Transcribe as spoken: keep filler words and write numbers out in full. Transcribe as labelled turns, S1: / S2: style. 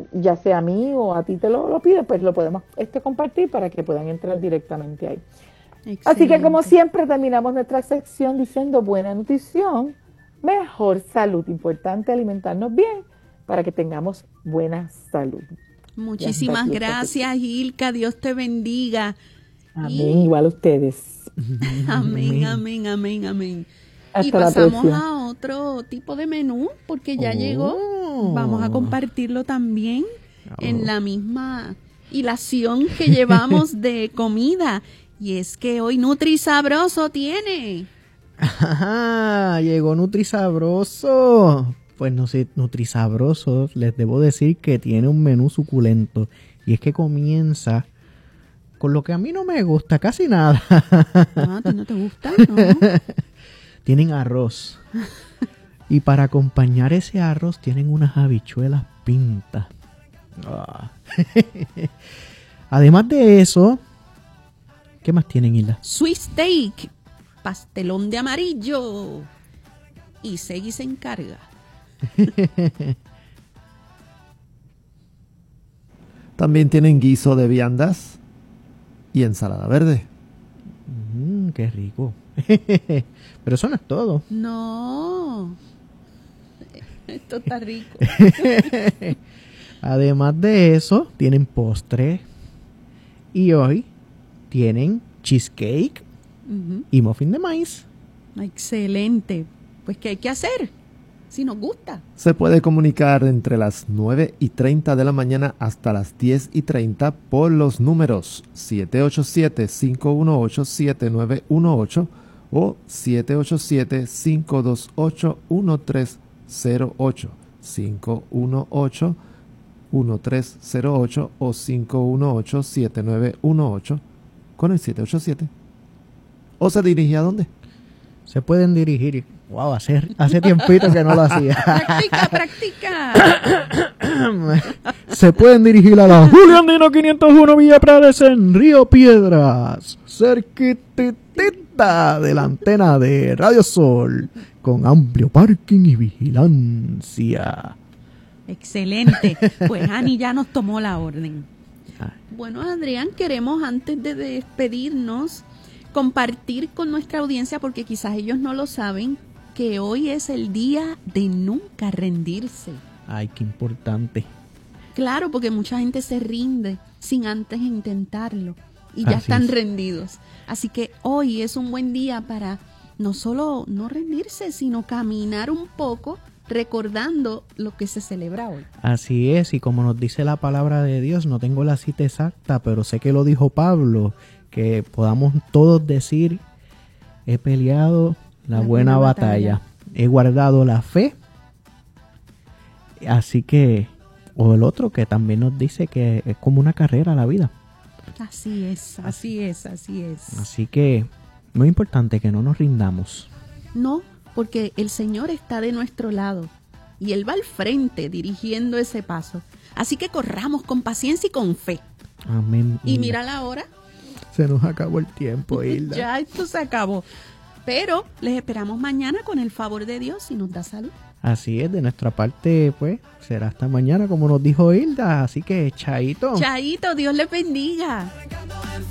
S1: ya sea a mí o a ti te lo, lo pide, pues lo podemos este, compartir para que puedan entrar directamente ahí. Excelente. Así que como siempre terminamos nuestra sección diciendo buena nutrición, mejor salud. Importante alimentarnos bien para que tengamos buena salud.
S2: Muchísimas gracias, Ilka. Dios te bendiga.
S1: Amén, y... igual ustedes.
S2: Amén, amén, amén, amén.
S1: Hasta
S2: y pasamos
S1: la
S2: a otro tipo de menú, porque ya
S3: oh.
S2: llegó. Vamos a compartirlo también oh. en la misma hilación que llevamos de comida. Y es que hoy Nutrisabroso tiene.
S3: Ajá, llegó Nutrisabroso. Pues no sé, Nutrisabroso, les debo decir que tiene un menú suculento. Y es que comienza con lo que a mí no me gusta, casi nada.
S2: Ah, ¿a ti no te gusta? No.
S3: Tienen arroz. Y para acompañar ese arroz tienen unas habichuelas pintas. Oh. Además de eso, ¿qué más tienen, Hilda?
S2: Swiss steak, pastelón de amarillo. Y Segui se encarga.
S4: También tienen guiso de viandas y ensalada verde.
S3: Mm, qué rico. Pero eso no es todo.
S2: No. Esto está rico.
S3: Además de eso, tienen postre. Y hoy tienen cheesecake uh-huh. y muffin de maíz.
S2: Excelente. Pues, ¿qué hay que hacer? Si nos gusta.
S4: Se puede comunicar entre las nueve y treinta de la mañana hasta las diez y treinta por los números siete ocho siete, cinco uno ocho, siete nueve uno ocho o siete ocho siete, cinco dos ocho, uno tres cero ocho, cinco uno ocho, uno tres cero ocho o cinco uno ocho, siete nueve uno ocho con el siete ocho siete. ¿O se dirige a dónde?
S3: Se pueden dirigir. Wow, hace, hace tiempito que no lo hacía.
S2: Practica, practica.
S3: Se pueden dirigir a la Julio Andino quinientos uno Villa Prades en Río Piedras, cerquitita de la antena de Radio Sol, con amplio parking y vigilancia.
S2: Excelente. Pues Ani ya nos tomó la orden. Bueno, Adrián, queremos antes de despedirnos compartir con nuestra audiencia, porque quizás ellos no lo saben, que hoy es el día de nunca rendirse.
S3: Ay, qué importante.
S2: Claro, porque mucha gente se rinde sin antes intentarlo y ya
S3: Así
S2: están
S3: es.
S2: rendidos. Así que hoy es un buen día para no solo no rendirse, sino caminar un poco recordando lo que se celebra hoy.
S3: Así es, y como nos dice la palabra de Dios, no tengo la cita exacta, pero sé que lo dijo Pablo, que podamos todos decir: he peleado la, la buena, buena batalla. batalla, he guardado la fe. Así que, o el otro que también nos dice que es como una carrera la vida.
S2: Así es, así es, así es.
S3: Así que, muy importante que no nos rindamos.
S2: No, porque el Señor está de nuestro lado y Él va al frente dirigiendo ese paso. Así que corramos con paciencia y con fe.
S3: Amén.
S2: Y mira la hora.
S3: Se nos acabó el tiempo, Hilda.
S2: Ya esto se acabó. Pero les esperamos mañana con el favor de Dios y nos da salud.
S3: Así es, de nuestra parte, pues, será hasta mañana, como nos dijo Hilda. Así que, chaito.
S2: Chaito, Dios les bendiga.